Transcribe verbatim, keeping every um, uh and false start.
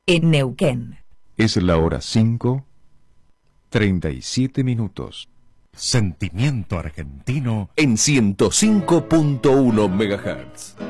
en Neuquén. Es la hora cinco, treinta y siete minutos. Sentimiento argentino en ciento cinco punto uno megahertz.